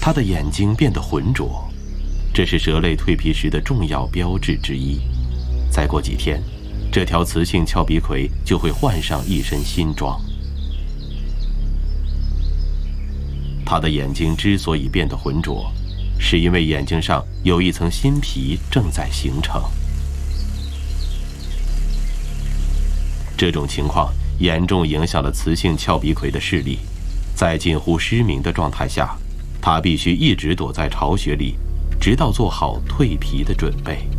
它的眼睛变得浑浊，这是蛇类蜕皮时的重要标志之一。再过几天，这条雌性峭鼻葵就会换上一身新装。它的眼睛之所以变得浑浊，是因为眼睛上有一层新皮正在形成。这种情况严重影响了雌性峭鼻葵的视力，在近乎失明的状态下，它必须一直躲在巢穴里，直到做好蜕皮的准备。